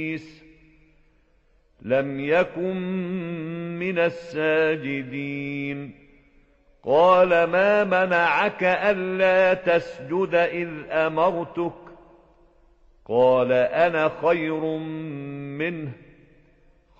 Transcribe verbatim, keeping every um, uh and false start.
لم يكن من الساجدين. قال ما منعك ألا تسجد إذ أمرتك؟ قال أنا خير منه